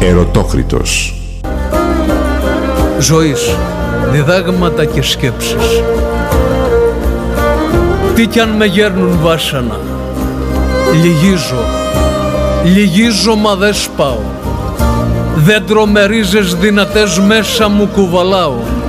Ερωτόκριτος. Ζωής, διδάγματα και σκέψεις. Τι κι αν με γέρνουν βάσανα, λυγίζω μα δεν σπάω. Δέντρο με ρίζες δυνατές μέσα μου κουβαλάω.